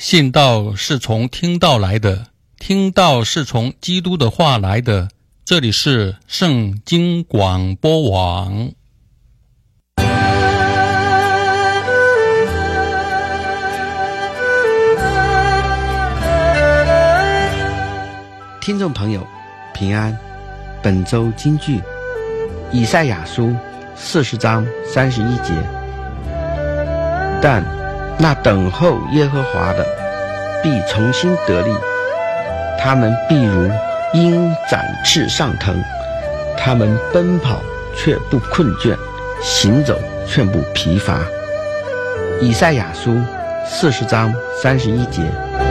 信道是从听道来的，听道是从基督的话来的。这里是圣经广播网。 听众朋友平安，本周金句以赛亚书40章31节，但那等候耶和华的必重新得力，他们必如鹰展翅上腾，他们奔跑却不困倦，行走却不疲乏。以赛亚书40章31节。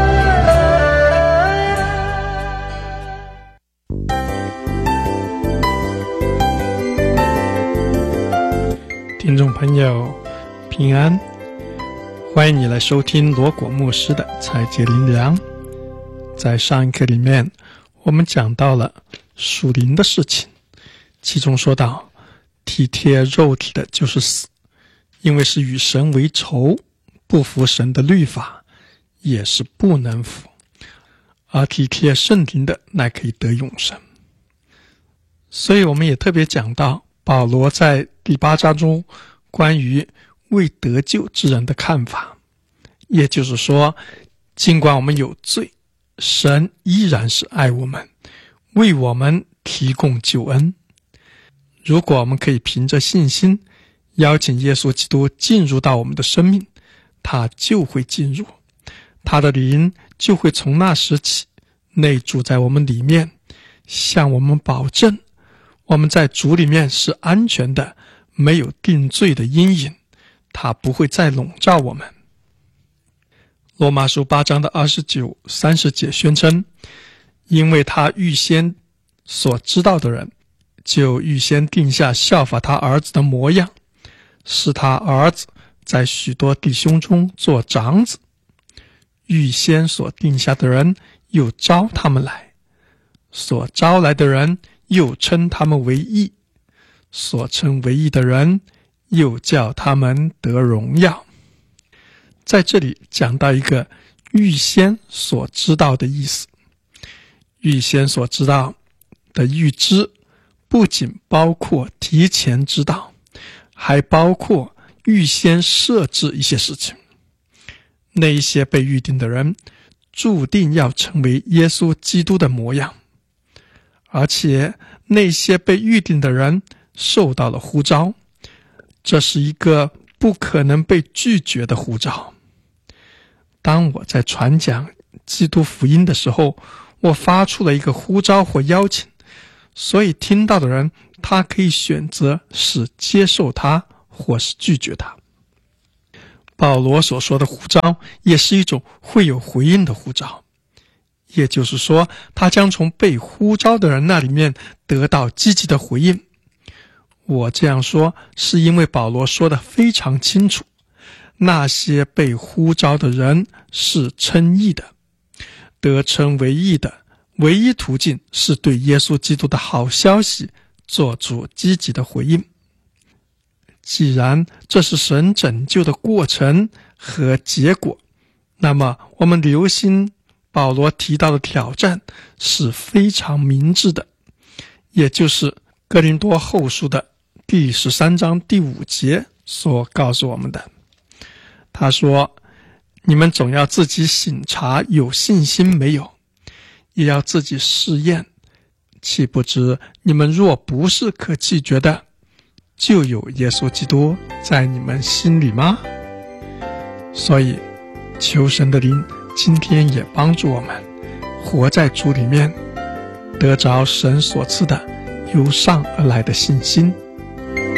听众朋友平安，欢迎你来收听罗果牧师的采节灵粮。在上一课里面，我们讲到了属灵的事情，其中说到体贴肉体的就是死，因为是与神为仇，不服神的律法，也是不能服；而体贴圣灵的乃可以得永生。所以我们也特别讲到保罗在第8章中关于未得救之人的看法，也就是说，尽管我们有罪，神依然是爱我们，为我们提供救恩。如果我们可以凭着信心邀请耶稣基督进入到我们的生命，他就会进入，他的灵就会从那时起内住在我们里面，向我们保证我们在主里面是安全的，没有定罪的阴影，他不会再笼罩我们。罗马书8章的29、30节宣称，因为他预先所知道的人，就预先定下效法他儿子的模样，使他儿子在许多弟兄中做长子。预先所定下的人，又招他们来；所招来的人，又称他们为义；所称为义的人，又叫他们得荣耀。在这里讲到一个预先所知道的意思。预先所知道的预知，不仅包括提前知道，还包括预先设置一些事情。那一些被预定的人，注定要成为耶稣基督的模样，而且那些被预定的人受到了呼召，这是一个不可能被拒绝的呼召。当我在传讲基督福音的时候，我发出了一个呼召或邀请，所以听到的人，他可以选择是接受它，或是拒绝它。保罗所说的呼召，也是一种会有回应的呼召，也就是说，他将从被呼召的人那里面得到积极的回应。我这样说，是因为保罗说得非常清楚，那些被呼召的人是称义的，得称为义的唯一途径是对耶稣基督的好消息做出积极的回应。既然这是神拯救的过程和结果，那么我们留心保罗提到的挑战是非常明智的，也就是哥林多后书的第13章第5节所告诉我们的。他说，你们总要自己省察有信心没有，也要自己试验，岂不知你们若不是可弃绝的，就有耶稣基督在你们心里吗？所以求神的灵今天也帮助我们活在主里面，得着神所赐的由上而来的信心。